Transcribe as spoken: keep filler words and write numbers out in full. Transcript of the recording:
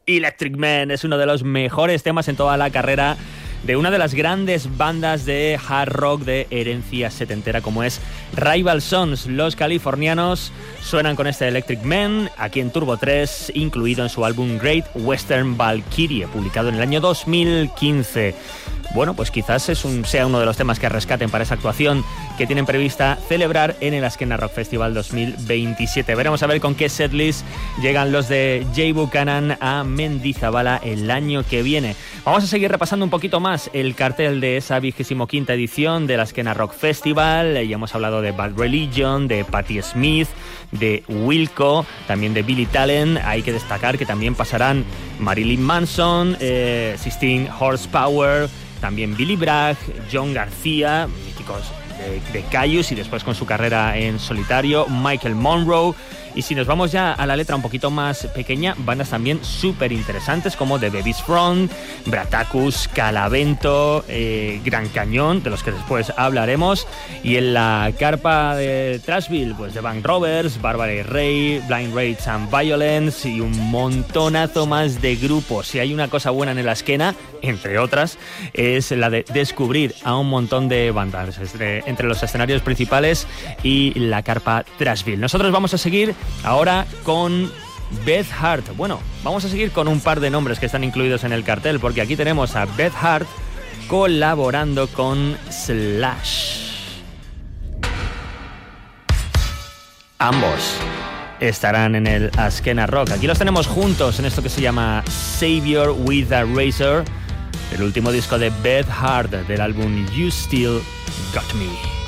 Electric Man es uno de los mejores temas en toda la carrera de una de las grandes bandas de hard rock de herencia setentera como es Rival Sons. Los californianos suenan con este Electric Man aquí en Turbo tres, incluido en su álbum Great Western Valkyrie, publicado en el año dos mil quince. Bueno, pues quizás es un, sea uno de los temas que rescaten para esa actuación que tienen prevista celebrar en el Askena Rock Festival dos mil veintisiete. Veremos a ver con qué setlist llegan los de Jay Buchanan a Mendizabala el año que viene. Vamos a seguir repasando un poquito más el cartel de esa vigésimo quinta edición del Askena Rock Festival. Ya hemos hablado de Bad Religion, de Patti Smith, de Wilco, también de Billy Talent. Hay que destacar que también pasarán Marilyn Manson, eh, sixteen Horsepower, también Billy Bragg, John García, míticos de, de Caius y después con su carrera en solitario, Michael Monroe. Y si nos vamos ya a la letra un poquito más pequeña, bandas también súper interesantes como The Baby's Front, Bratacus, Calavento, eh, Gran Cañón, de los que después hablaremos. Y en la carpa de Trashville, pues The Bank Robbers, Barbara Rey, Blind Rage and Violence y un montonazo más de grupos. Si hay una cosa buena en el Askena, entre otras, es la de descubrir a un montón de bandas entre, entre los escenarios principales y la carpa Trashville. Nosotros vamos a seguir ahora con Beth Hart. Bueno, vamos a seguir con un par de nombres que están incluidos en el cartel, porque aquí tenemos a Beth Hart colaborando con Slash. Ambos estarán en el Askena Rock. Aquí los tenemos juntos en esto que se llama Savior with a Razor, el último disco de Beth Hart del álbum You Still Got Me.